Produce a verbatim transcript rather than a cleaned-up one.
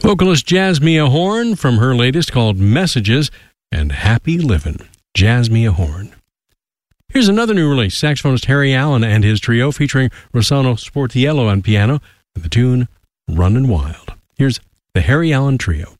Vocalist Jasmia Horn from her latest called Messages and Happy Livin'. Jasmia Horn. Here's another new release, saxophonist Harry Allen and his trio featuring Rossano Sportiello on piano with the tune Runnin' Wild. Here's the Harry Allen Trio.